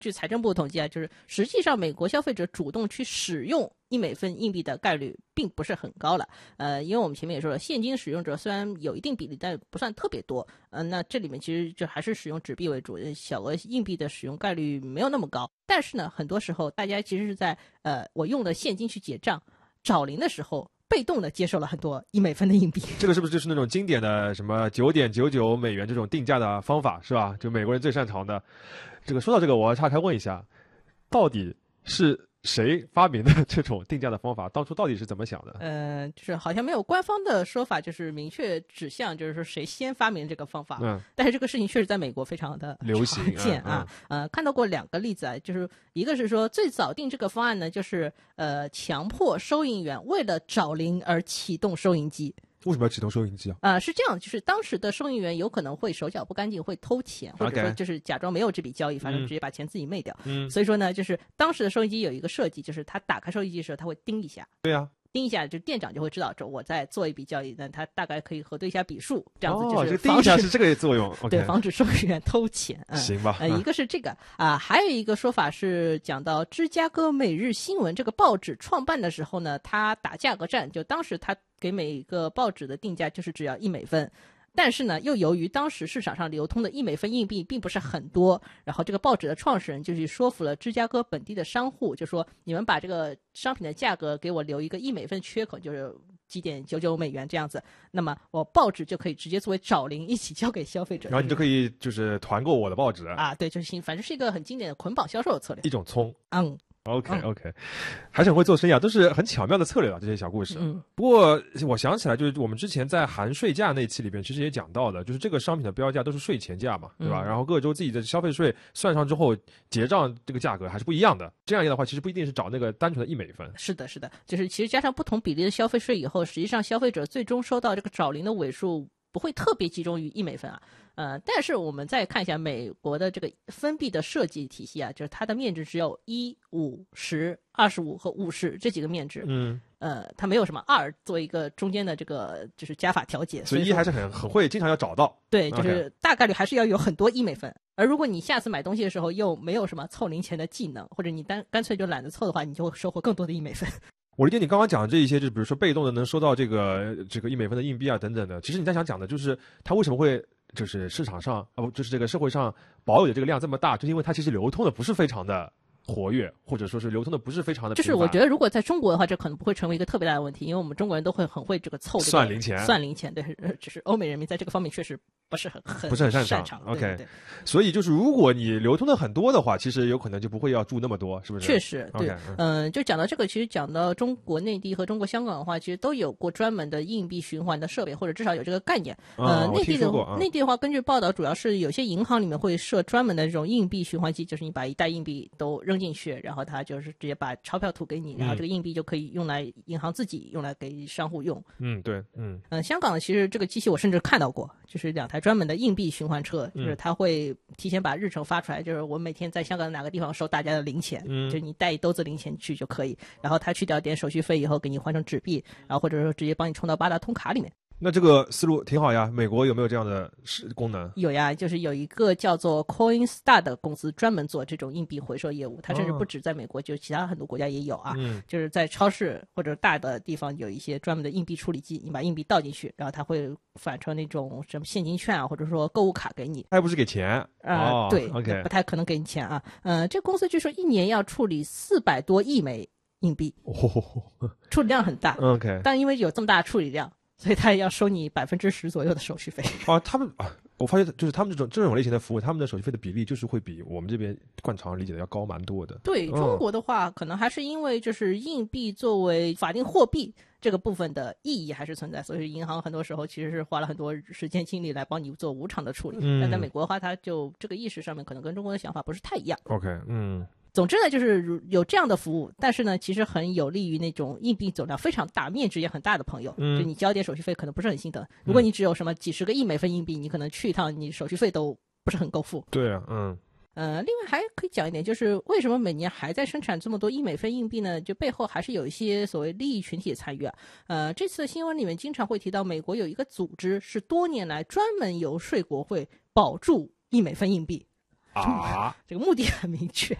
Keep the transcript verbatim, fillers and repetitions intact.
据财政部统计啊，就是实际上美国消费者主动去使用一美分硬币的概率并不是很高了。呃，因为我们前面也说了，现金使用者虽然有一定比例，但不算特别多。呃，那这里面其实就还是使用纸币为主，小额硬币的使用概率没有那么高。但是呢，很多时候大家其实是在呃，我用了现金去结账，找零的时候，被动的接受了很多一美分的硬币。 这个是不是就是那种经典的什么九点九九美元这种定价的方法，是吧？就美国人最擅长的。这个说到这个，我要岔开问一下，到底是谁发明的这种定价的方法？当初到底是怎么想的？ 呃，就是好像没有官方的说法，就是明确指向，就是说谁先发明这个方法。 嗯， 但是这个事情确实在美国非常的流行常见啊。嗯嗯、呃，看到过两个例子啊，就是一个是说最早定这个方案呢，就是呃强迫收银员为了找零而启动收银机。 为什么要启动收银机啊？ 啊、呃，是这样，就是当时的收银员有可能会手脚不干净，会偷钱，或者说就是假装没有这笔交易，反正直接把钱自己昧掉。 嗯， 所以说呢，就是当时的收银机有一个设计，就是他打开收银机的时候，他会叮一下。 对啊。 盯一下，就店长就会知道，这我在做一笔交易，那他大概可以核对一下笔数，这样子就是防止。哦，盯一下是这个作用。 对，防止收银员偷钱。 嗯、行吧。 呃，一个是这个啊、呃，还有一个说法是讲到芝加哥每日新闻这个报纸创办的时候呢，他打价格战，就当时他给每个报纸的定价就是只要一美分。但是呢，又由于当时市场上流通的一美分硬币并不是很多，然后这个报纸的创始人就去说服了芝加哥本地的商户，就说你们把这个商品的价格给我留一个一美分缺口，就是几点九九美元这样子，那么我报纸就可以直接作为找零一起交给消费者， 然后你就可以就是团购我的报纸啊，对，就是反正是一个很经典的捆绑销售的策略， 一种葱。 嗯。 OK OK， 还是很会做生意啊，都是很巧妙的策略啊，这些小故事。 嗯， 不过我想起来，就是我们之前在含税价那期里边，其实也讲到的，就是这个商品的标价都是税前价嘛，对吧？嗯、然后各州自己的消费税算上之后，结账这个价格还是不一样的。这样一来的话，其实不一定是找那个单纯的一美分。 是的，是的，就是其实加上不同比例的消费税以后，实际上消费者最终收到这个找零的尾数不会特别集中于一美分啊。呃，但是我们再看一下美国的这个分币的设计体系啊，就是它的面值只有一、五、十、二十五和五十这几个面值。 嗯， 呃，它没有什么二作为一个中间的这个就是加法调节， 所以一还是很很会，经常要找到。 对，就是大概率还是要有很多一美分。而如果你下次买东西的时候又没有什么凑零钱的技能，或者你单干脆就懒得凑的话，你就会收获更多的一美分。 我理解你刚刚讲的这一些，就比如说被动的能收到这个这个一美分的硬币啊等等的，其实你在想讲的就是它为什么会就是市场上啊不就是这个社会上保有的这个量这么大，就是因为它其实流通的不是非常的活跃，或者说是流通的不是非常的频繁。 就是我觉得如果在中国的话，这可能不会成为一个特别大的问题，因为我们中国人都会很会这个凑这个算零钱， 算零钱。对，只是欧美人民在这个方面确实不是很很不是很擅长。擅长 OK， 对对对， 所以就是如果你流通的很多的话，其实有可能就不会要注那么多，是不是？ 确实，对， okay， 嗯、呃，就讲到这个，其实讲到中国内地和中国香港的话，其实都有过专门的硬币循环的设备，或者至少有这个概念。呃， 哦、 内地的、 嗯、 内地的话，根据报道，主要是有些银行里面会设专门的这种硬币循环机，就是你把一袋硬币都扔进去，然后它就是直接把钞票吐给你，然后这个硬币就可以用来银行自己用来给商户用。 嗯，对，嗯嗯、呃，香港其实这个机器我甚至看到过，就是两台专门的硬币循环车，就是它会提前把日程发出来，就是我每天在香港哪个地方收大家的零钱， 嗯， 就是你带一兜子零钱去就可以，然后他去掉点手续费以后给你换成纸币，然后或者说直接帮你充到八达通卡里面。 那这个思路挺好呀，美国有没有这样的功能？ 有呀，就是有一个叫做 Coinstar 的公司专门做这种硬币回收业务，它甚至不止在美国，哦、就其他很多国家也有啊。 嗯， 就是在超市或者大的地方有一些专门的硬币处理机，你把硬币倒进去，然后它会返成那种什么现金券啊，或者说购物卡给你。 还不是给钱啊、 呃哦？ 对 ，OK， 不太可能给你钱啊。呃，这公司据说一年要处理四百多亿枚硬币， 哦， 处理量很大。 OK， 但因为有这么大的处理量，所以他也要收你百分之十左右的手续费。 啊，他们啊，我发现就是他们这种这种类型的服务，他们的手续费的比例就是会比我们这边惯常理解的要高蛮多的。 对，中国的话，嗯、可能还是因为就是硬币作为法定货币这个部分的意义还是存在，所以银行很多时候其实是花了很多时间精力来帮你做无偿的处理。 嗯、 但在美国的话，它就这个意识上面可能跟中国的想法不是太一样。 OK， 嗯。 总之呢，就是有这样的服务，但是呢，其实很有利于那种硬币总量非常大、面值也很大的朋友。 嗯， 就你交点手续费可能不是很心疼。如果你只有什么几十个一美分硬币，你可能去一趟，你手续费都不是很够付。 对啊，嗯。 呃，另外还可以讲一点，就是为什么每年还在生产这么多一美分硬币呢？就背后还是有一些所谓利益群体的参与啊。呃，这次新闻里面经常会提到，美国有一个组织是多年来专门游说国会保住一美分硬币。 啊， 这个目的很明确。